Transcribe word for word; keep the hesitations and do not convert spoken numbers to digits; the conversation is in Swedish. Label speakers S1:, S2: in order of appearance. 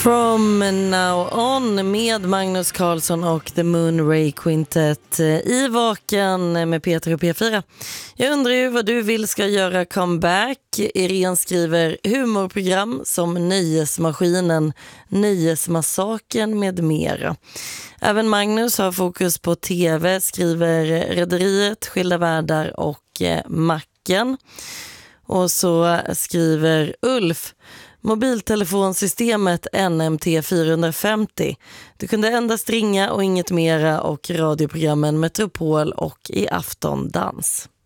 S1: From Now On med Magnus Carlsson och The Moonray Quintet i Vaken med Peter och P fyra. Jag undrar ju vad du vill ska göra comeback. Irene skriver humorprogram som Nöjesmaskinen, Nöjesmassaken med mera. Även Magnus har fokus på tv, skriver Rederiet, Skilda världar och eh, Macken. Och så skriver Ulf mobiltelefonsystemet N M T fyrahundrafemtio. Du kunde endast ringa och inget mera, och radioprogrammen Metropol och I Afton dans.